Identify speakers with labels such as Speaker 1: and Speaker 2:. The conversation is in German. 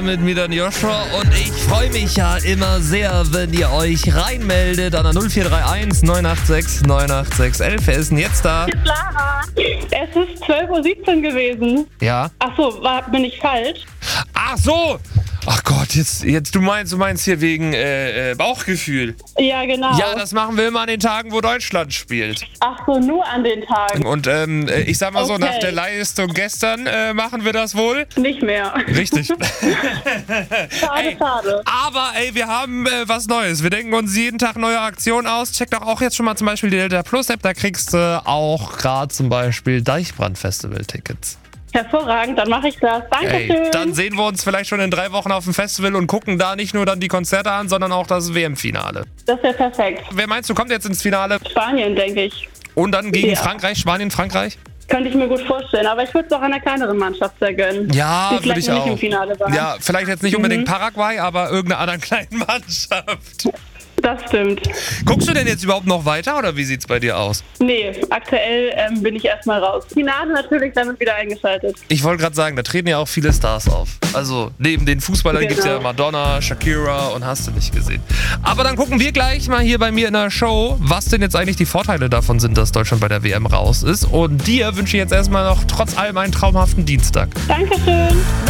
Speaker 1: Mit mir dann Joshua und ich freue mich ja immer sehr, wenn ihr euch reinmeldet an der 0431 986 986 11. Wer ist denn jetzt da?
Speaker 2: Lara. Es ist 12:17 Uhr gewesen.
Speaker 1: Ja.
Speaker 2: Ach so, bin ich falsch?
Speaker 1: Ach so! Ach Gott, jetzt du meinst hier wegen Bauchgefühl.
Speaker 2: Ja, genau.
Speaker 1: Ja, das machen wir immer an den Tagen, wo Deutschland spielt.
Speaker 2: Ach so, nur an den Tagen.
Speaker 1: Und ich sag mal so,
Speaker 2: Okay.
Speaker 1: nach der Leistung gestern machen wir das wohl.
Speaker 2: Nicht mehr.
Speaker 1: Richtig.
Speaker 2: Schade.
Speaker 1: Aber wir haben was Neues. Wir denken uns jeden Tag neue Aktionen aus. Check doch auch jetzt schon mal zum Beispiel die Delta Plus App. Da kriegst du auch gerade zum Beispiel Deichbrand-Festival-Tickets.
Speaker 2: Hervorragend, dann mache ich das. Dankeschön.
Speaker 1: Dann sehen wir uns vielleicht schon in 3 Wochen auf dem Festival und gucken da nicht nur dann die Konzerte an, sondern auch das WM-Finale.
Speaker 2: Das wäre perfekt.
Speaker 1: Wer meinst du, kommt jetzt ins Finale?
Speaker 2: Spanien, denke ich.
Speaker 1: Und dann gegen
Speaker 2: Ja.
Speaker 1: Frankreich, Spanien, Frankreich?
Speaker 2: Könnte ich mir gut vorstellen, aber ich würde es auch einer kleineren Mannschaft sehr gönnen.
Speaker 1: Ja,
Speaker 2: die
Speaker 1: würde
Speaker 2: vielleicht
Speaker 1: ich
Speaker 2: noch
Speaker 1: auch.
Speaker 2: nicht im Finale war.
Speaker 1: Ja, vielleicht jetzt nicht unbedingt Paraguay, aber irgendeiner anderen kleinen Mannschaft.
Speaker 2: Das stimmt.
Speaker 1: Guckst du denn jetzt überhaupt noch weiter oder wie sieht's bei dir aus?
Speaker 2: Nee, aktuell bin ich erstmal raus. Finale natürlich, dann wird wieder eingeschaltet.
Speaker 1: Ich wollte gerade sagen, da treten ja auch viele Stars auf. Also neben den Fußballern gibt's ja
Speaker 2: Genau.
Speaker 1: Madonna, Shakira und hast du nicht gesehen. Aber dann gucken wir gleich mal hier bei mir in der Show, was denn jetzt eigentlich die Vorteile davon sind, dass Deutschland bei der WM raus ist. Und dir wünsche ich jetzt erstmal noch trotz allem einen traumhaften Dienstag.
Speaker 2: Dankeschön.